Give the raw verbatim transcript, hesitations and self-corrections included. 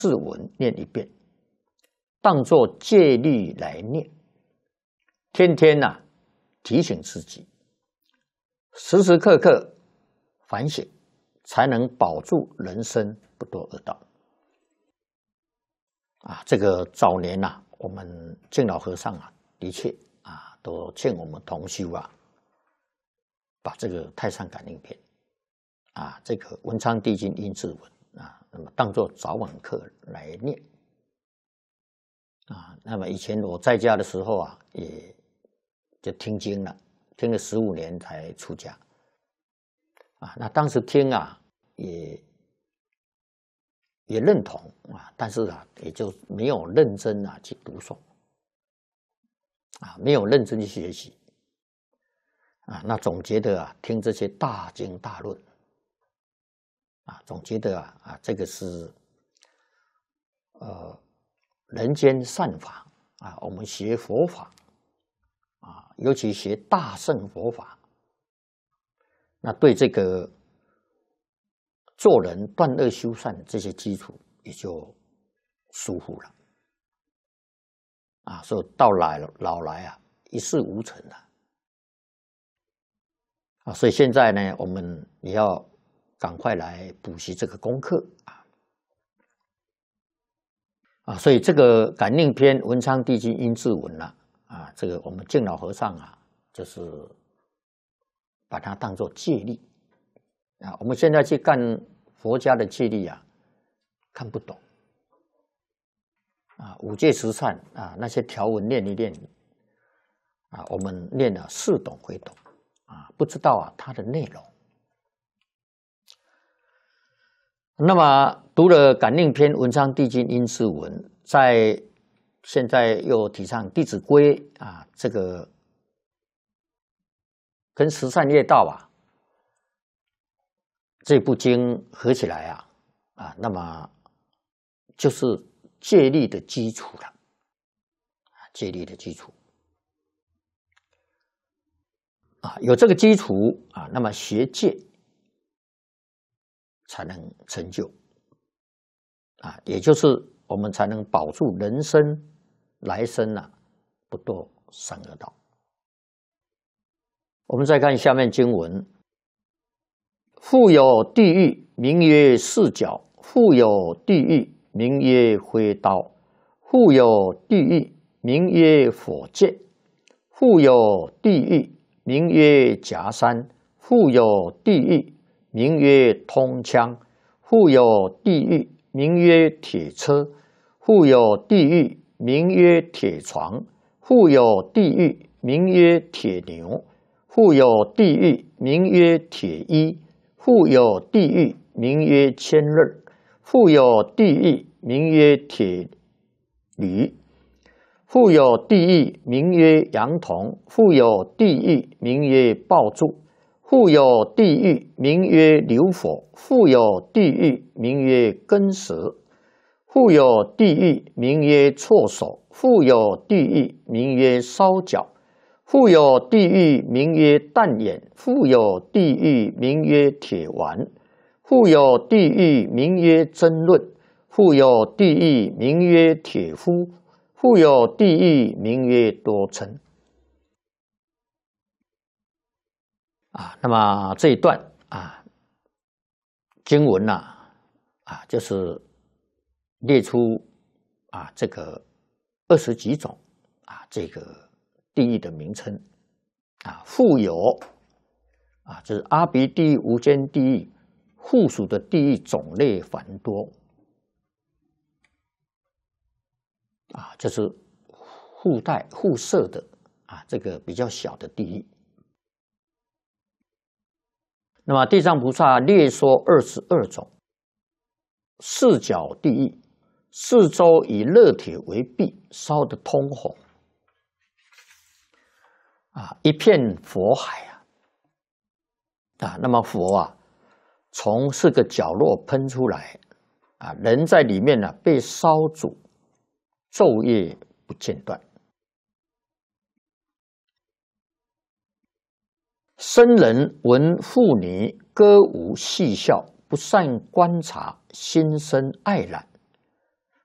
字文念一遍，当作戒律来念，天天呐、啊、提醒自己，时时刻刻反省，才能保住人生不堕恶道。啊，这个早年呐、啊，我们敬老和尚啊，的确啊，都劝我们同修啊，把这个《太上感应篇》啊，这个文昌帝君阴骘文啊，那么当作早晚课来念啊。那么以前我在家的时候啊，也就听经了，听了十五年才出家啊。那当时听啊，也也认同啊，但是啊，也就没有认真啊去读诵啊，没有认真去学习啊。那总觉得啊，听这些大经大论啊，总觉得啊啊，这个是呃人间善法啊。我们学佛法啊，尤其学大乘佛法，那对这个做人断恶修善这些基础也就疏忽了啊，所以到来老来啊，一事无成了啊。所以现在呢，我们也要赶快来补习这个功课啊啊。所以这个感应篇文昌帝君阴骘文啊啊，这个我们敬老和尚啊，就是把它当作戒律啊。我们现在去干佛家的戒律啊，看不懂啊，五戒十善啊，那些条文念一念啊，我们念了似懂非懂啊，不知道啊它的内容。那么读了感应篇文昌帝君阴骘文，在现在又提倡弟子规啊，这个跟十善业道啊这部经合起来啊啊，那么就是戒律的基础了，戒律的基础啊，有这个基础啊，那么学戒才能成就啊，也就是我们才能保住人生来生啊不堕三恶道。我们再看下面经文：复有地狱，名曰四角；复有地狱，名曰挥刀；复有地狱，名曰火箭；复有地狱，名曰夹山；复有地狱，名曰通枪；复有地狱，名曰铁车；复有地狱，名曰铁床；复有地狱，名曰铁牛；复有地狱，名曰铁衣；复有地狱，名曰千刃；复有地狱，名曰铁驴；复有地狱，名曰羊童；复有地狱，名曰爆柱；复有地狱，名曰流火；复有地狱，名曰根蛇；复有地狱，名曰错手；复有地狱，名曰烧脚；复有地狱，名曰弹眼；复有地狱，名曰铁丸；复有地狱，名曰争论；复有地狱，名曰铁夫；复有地狱，名曰多嗔。啊，那么这一段啊经文呐 啊, 啊，就是列出啊这个二十几种啊这个地狱的名称啊，复有啊，就是阿鼻地狱、无间地狱附属的地狱种类繁多啊，就是附带附设的啊这个比较小的地狱。那么地藏菩萨列说二十二种四角地狱，四周以热铁为壁，烧得通红啊，一片火海啊啊，那么火啊从四个角落喷出来啊，人在里面呢、啊、被烧煮，昼夜不间断。僧人闻妇女歌舞戏笑，不善观察，心生爱染，